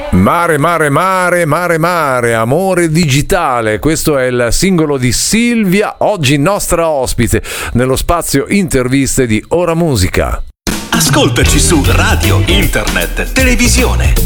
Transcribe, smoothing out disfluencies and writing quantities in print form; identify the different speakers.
Speaker 1: Mare, mare, mare, mare, mare, amore digitale. Questo è il singolo di Silvia, oggi nostra ospite nello spazio interviste di Ora Musica.
Speaker 2: Ascoltaci su radio, internet, televisione.